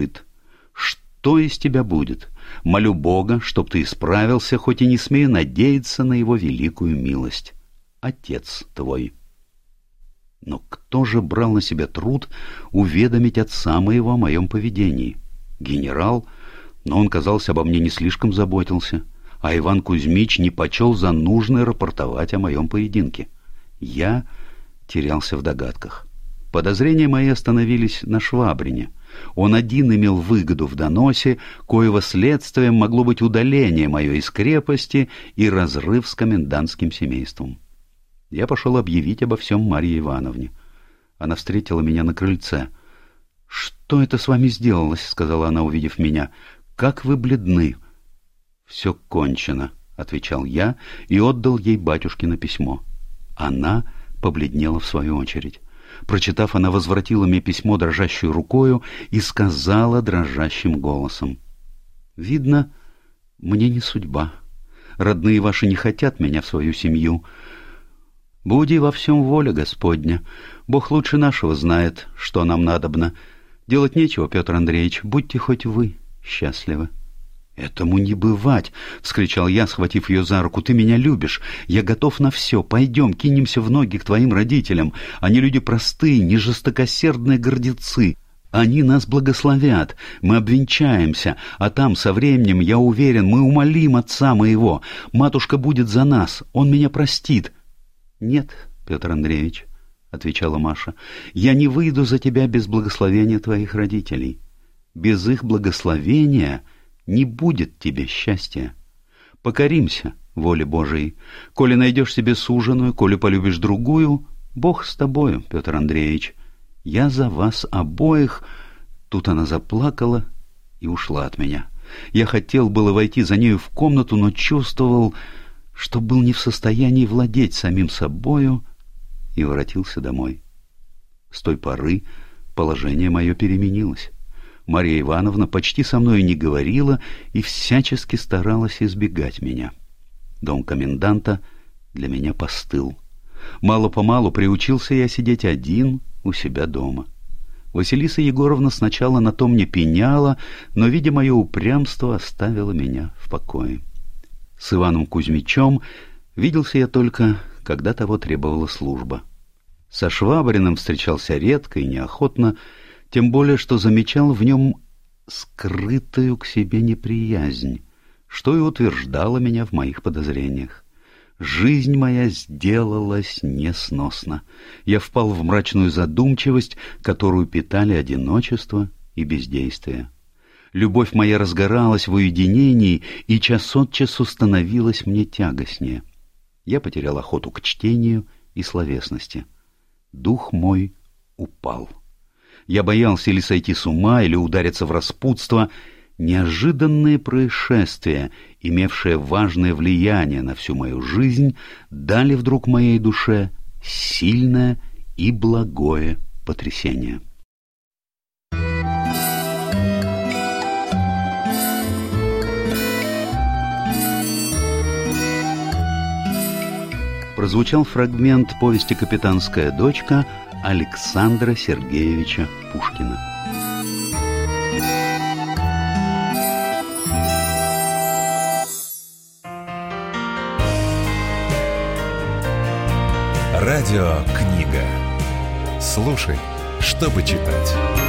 Что из тебя будет? Молю Бога, чтоб ты исправился, хоть и не смею надеяться на его великую милость. Отец твой. Но кто же брал на себя труд уведомить отца моего о моем поведении? Генерал, но он, казался, обо мне не слишком заботился, а Иван Кузьмич не почел за нужное рапортовать о моем поединке. Я терялся в догадках. Подозрения мои остановились на Швабрине. Он один имел выгоду в доносе, коего следствием могло быть удаление мое из крепости и разрыв с комендантским семейством. Я пошел объявить обо всем Марье Ивановне. Она встретила меня на крыльце. — Что это с вами сделалось? — сказала она, увидев меня. — Как вы бледны! — Все кончено, — отвечал я и отдал ей батюшкино письмо. Она побледнела в свою очередь. Прочитав, она возвратила мне письмо дрожащей рукою и сказала дрожащим голосом: «Видно, мне не судьба. Родные ваши не хотят меня в свою семью. Буди во всем воля Господня. Бог лучше нашего знает, что нам надобно. Делать нечего, Петр Андреевич, будьте хоть вы счастливы». «Этому не бывать!» — вскричал я, схватив ее за руку. «Ты меня любишь. Я готов на все. Пойдем, кинемся в ноги к твоим родителям. Они люди простые, не жестокосердные гордецы. Они нас благословят. Мы обвенчаемся. А там, со временем, я уверен, мы умолим отца моего. Матушка будет за нас. Он меня простит». «Нет, Петр Андреевич», — отвечала Маша, — «я не выйду за тебя без благословения твоих родителей. Без их благословения не будет тебе счастья. Покоримся воле Божией. Коли найдешь себе суженую, коли полюбишь другую, Бог с тобою, Петр Андреевич. Я за вас обоих...» Тут она заплакала и ушла от меня. Я хотел было войти за нею в комнату, но чувствовал, что был не в состоянии владеть самим собою, и воротился домой. С той поры положение мое переменилось. Марья Ивановна почти со мной не говорила и всячески старалась избегать меня. Дом коменданта для меня постыл. Мало-помалу приучился я сидеть один у себя дома. Василиса Егоровна сначала на то мне пеняла, но, видя мое упрямство, оставила меня в покое. С Иваном Кузьмичем виделся я только, когда того требовала служба. Со Швабриным встречался редко и неохотно, тем более, что замечал в нем скрытую к себе неприязнь, что и утверждало меня в моих подозрениях. Жизнь моя сделалась несносна. Я впал в мрачную задумчивость, которую питали одиночество и бездействие. Любовь моя разгоралась в уединении и час от часу становилась мне тягостнее. Я потерял охоту к чтению и словесности. Дух мой упал. Я боялся или сойти с ума, или удариться в распутство. Неожиданные происшествия, имевшие важное влияние на всю мою жизнь, дали вдруг моей душе сильное и благое потрясение. Прозвучал фрагмент повести «Капитанская дочка» Александра Сергеевича Пушкина. Радиокнига. Слушай, чтобы читать.